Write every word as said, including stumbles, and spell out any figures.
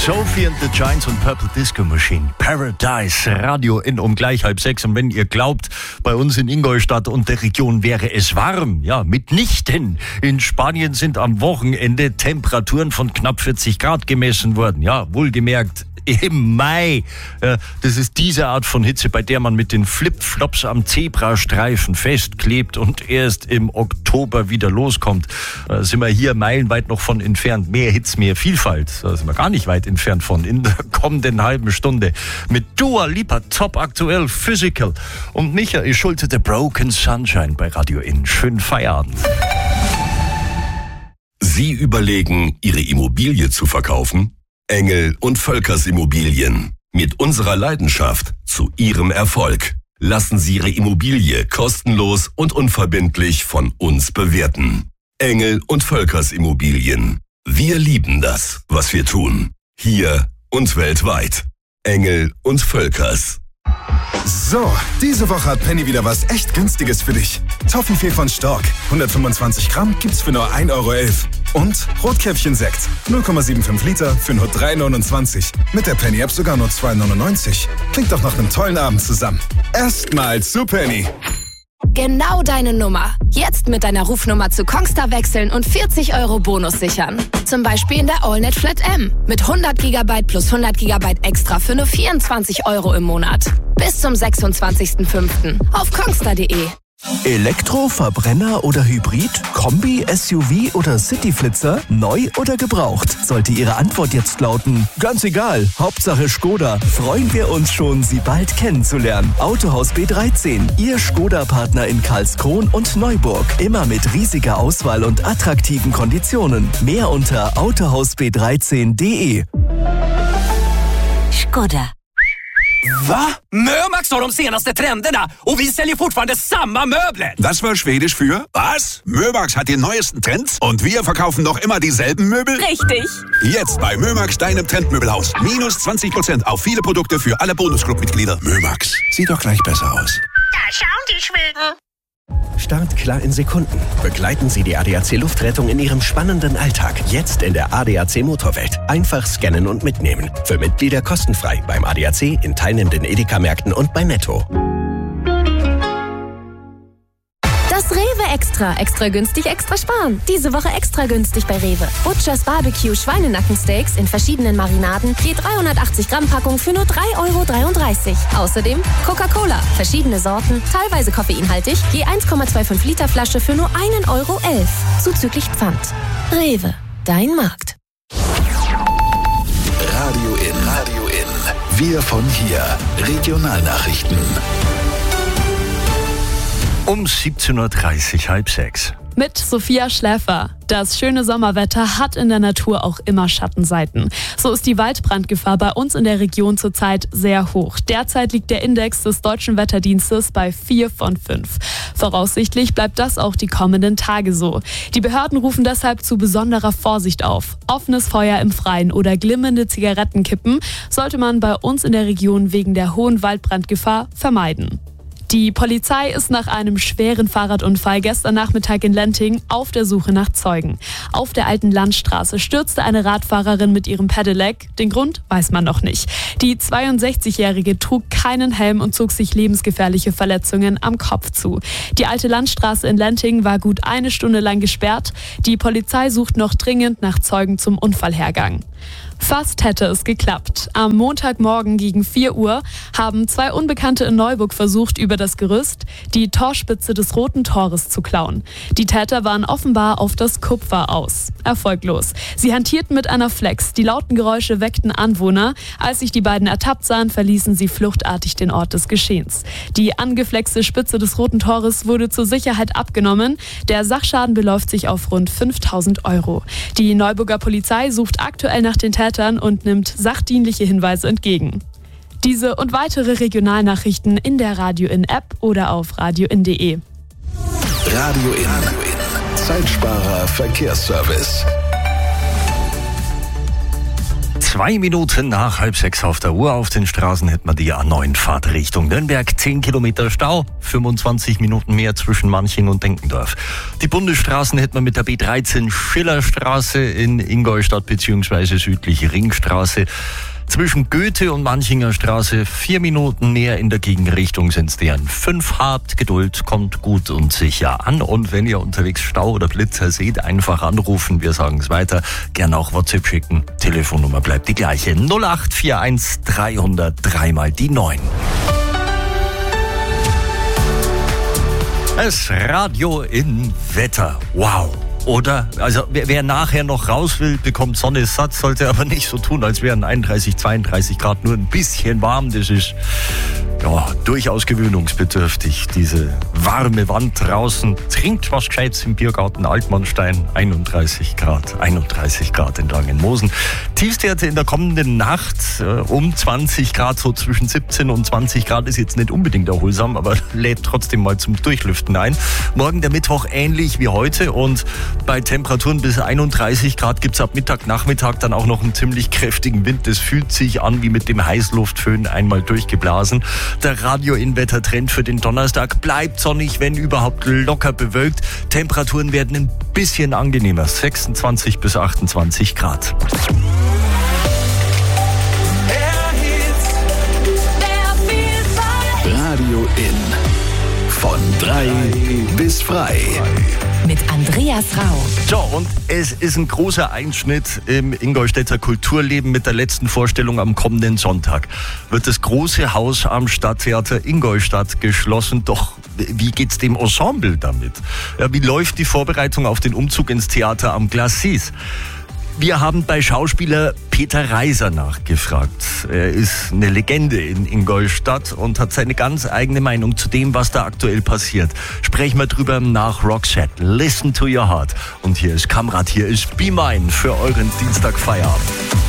Sophie and the Giants und Purple Disco Machine. Paradise, Radio in um gleich halb sechs. Und wenn ihr glaubt, bei uns in Ingolstadt und der Region wäre es warm, ja, mitnichten. In Spanien sind am Wochenende Temperaturen von knapp vierzig Grad gemessen worden. Ja, wohlgemerkt im Mai. Das ist diese Art von Hitze, bei der man mit den Flipflops am Zebrastreifen festklebt und erst im Oktober wieder loskommt. Da sind wir hier meilenweit noch von entfernt. Mehr Hitze, mehr Vielfalt. Da sind wir gar nicht weit entfernt von. In der kommenden halben Stunde mit Dua Lipa, top aktuell, Physical. Und Michael Schulte, The Broken Sunshine bei Radio In. Schönen Feierabend. Sie überlegen, Ihre Immobilie zu verkaufen? Engel und Völkers Immobilien. Mit unserer Leidenschaft zu Ihrem Erfolg. Lassen Sie Ihre Immobilie kostenlos und unverbindlich von uns bewerten. Engel und Völkers Immobilien. Wir lieben das, was wir tun. Hier und weltweit. Engel und Völkers. So, diese Woche hat Penny wieder was echt Günstiges für dich. Toffifee von Stork, hundertfünfundzwanzig Gramm gibt's für nur ein Euro elf. Und Rotkäppchen-Sekt, null Komma fünfundsiebzig Liter für nur drei neunundzwanzig. Mit der Penny-App sogar nur zwei neunundneunzig. Klingt doch nach einem tollen Abend zusammen. Erstmal zu Penny. Genau deine Nummer. Jetzt mit deiner Rufnummer zu Kongstar wechseln und vierzig Euro Bonus sichern. Zum Beispiel in der AllNet Flat M. Mit hundert Gigabyte plus hundert Gigabyte extra für nur vierundzwanzig Euro im Monat. Bis zum sechsundzwanzigsten fünften auf kongstar punkt de. Elektro, Verbrenner oder Hybrid? Kombi, S U V oder Cityflitzer? Neu oder gebraucht? Sollte Ihre Antwort jetzt lauten, ganz egal, Hauptsache Skoda, freuen wir uns schon, Sie bald kennenzulernen. Autohaus B dreizehn, Ihr Skoda-Partner in Karlskron und Neuburg. Immer mit riesiger Auswahl und attraktiven Konditionen. Mehr unter autohaus b dreizehn punkt de. Skoda. Va? Mömax har de senaste trenderna och vi säljer fortfarande samma möbler. Das war Schwedisch für was? Mömax hat die neuesten Trends und wir verkaufen noch immer dieselben Möbel? Richtig. Jetzt bei Mömax, deinem Trendmöbelhaus. Minus zwanzig Prozent auf viele Produkte für alle Bonusclub-Mitglieder. Mömax, sieht doch gleich besser aus. Da schauen die Schweden. Start klar in Sekunden. Begleiten Sie die A D A C Luftrettung in Ihrem spannenden Alltag. Jetzt in der A D A C Motorwelt. Einfach scannen und mitnehmen. Für Mitglieder kostenfrei beim A D A C, in teilnehmenden Edeka-Märkten und bei Netto. Das Rewe Extra. Extra günstig, extra sparen. Diese Woche extra günstig bei Rewe. Butchers Barbecue Schweinenackensteaks in verschiedenen Marinaden. Je dreihundertachtzig Gramm Packung für nur drei Euro dreiunddreißig. Außerdem Coca-Cola. Verschiedene Sorten, teilweise koffeinhaltig. Je eins Komma fünfundzwanzig Liter Flasche für nur ein Euro elf. Zuzüglich Pfand. Rewe. Dein Markt. Radio In. Radio In. Wir von hier. Regionalnachrichten. Um siebzehn Uhr dreißig, halb sechs. Mit Sophia Schläfer. Das schöne Sommerwetter hat in der Natur auch immer Schattenseiten. So ist die Waldbrandgefahr bei uns in der Region zurzeit sehr hoch. Derzeit liegt der Index des Deutschen Wetterdienstes bei vier von fünf. Voraussichtlich bleibt das auch die kommenden Tage so. Die Behörden rufen deshalb zu besonderer Vorsicht auf. Offenes Feuer im Freien oder glimmende Zigarettenkippen sollte man bei uns in der Region wegen der hohen Waldbrandgefahr vermeiden. Die Polizei ist nach einem schweren Fahrradunfall gestern Nachmittag in Lenting auf der Suche nach Zeugen. Auf der alten Landstraße stürzte eine Radfahrerin mit ihrem Pedelec. Den Grund weiß man noch nicht. Die zweiundsechzigjährige trug keinen Helm und zog sich lebensgefährliche Verletzungen am Kopf zu. Die alte Landstraße in Lenting war gut eine Stunde lang gesperrt. Die Polizei sucht noch dringend nach Zeugen zum Unfallhergang. Fast hätte es geklappt. Am Montagmorgen gegen vier Uhr haben zwei Unbekannte in Neuburg versucht, über das Gerüst die Torspitze des Roten Tores zu klauen. Die Täter waren offenbar auf das Kupfer aus. Erfolglos. Sie hantierten mit einer Flex. Die lauten Geräusche weckten Anwohner. Als sich die beiden ertappt sahen, verließen sie fluchtartig den Ort des Geschehens. Die angeflexte Spitze des Roten Tores wurde zur Sicherheit abgenommen. Der Sachschaden beläuft sich auf rund fünftausend Euro. Die Neuburger Polizei sucht aktuell nach den Tätern und nimmt sachdienliche Hinweise entgegen. Diese und weitere Regionalnachrichten in der Radio In App oder auf radio in punkt de. Radio In. Zeitsparer Verkehrsservice. Zwei Minuten nach halb sechs auf der Uhr. Auf den Straßen hätten wir die A neun Fahrt Richtung Nürnberg. Zehn Kilometer Stau, fünfundzwanzig Minuten mehr zwischen Manching und Denkendorf. Die Bundesstraßen hätten wir mit der B dreizehn Schillerstraße in Ingolstadt bzw. südliche Ringstraße. Zwischen Goethe und Manchinger Straße vier Minuten mehr in der Gegenrichtung sind's deren fünf. Habt Geduld, kommt gut und sicher an. Und wenn ihr unterwegs Stau oder Blitzer seht, einfach anrufen. Wir sagen es weiter. Gerne auch WhatsApp schicken. Telefonnummer bleibt die gleiche. null acht vier eins dreihundert dreimal die neun. Das Radio in Wetter. Wow. Oder? Also wer, wer nachher noch raus will, bekommt Sonne satt, sollte aber nicht so tun, als wären einunddreißig, zweiunddreißig Grad nur ein bisschen warm. Das ist ja durchaus gewöhnungsbedürftig, diese warme Wand draußen. Trinkt was Gescheites im Biergarten Altmannstein. einunddreißig Grad, einunddreißig Grad in Langenmosen. Tiefstwerte in der kommenden Nacht äh, um zwanzig Grad, so zwischen siebzehn und zwanzig Grad ist jetzt nicht unbedingt erholsam, aber lädt trotzdem mal zum Durchlüften ein. Morgen der Mittwoch ähnlich wie heute und bei Temperaturen bis einunddreißig Grad gibt's ab Mittag, Nachmittag dann auch noch einen ziemlich kräftigen Wind. Das fühlt sich an wie mit dem Heißluftföhn einmal durchgeblasen. Der Radio-In-Wetter-Trend für den Donnerstag bleibt sonnig, wenn überhaupt locker bewölkt. Temperaturen werden ein bisschen angenehmer, sechsundzwanzig bis achtundzwanzig Grad. Radio In. Von drei bis frei. Mit Andreas Rau. So, und es ist ein großer Einschnitt im Ingolstädter Kulturleben mit der letzten Vorstellung am kommenden Sonntag. Wird das große Haus am Stadttheater Ingolstadt geschlossen. Doch wie geht's dem Ensemble damit? Ja, wie läuft die Vorbereitung auf den Umzug ins Theater am Glacis? Wir haben bei Schauspieler Peter Reiser nachgefragt. Er ist eine Legende in Ingolstadt und hat seine ganz eigene Meinung zu dem, was da aktuell passiert. Sprechen wir drüber nach Roxette. Listen to your heart. Und hier ist Kamrat, hier ist Be Mine für euren Dienstag Feierabend.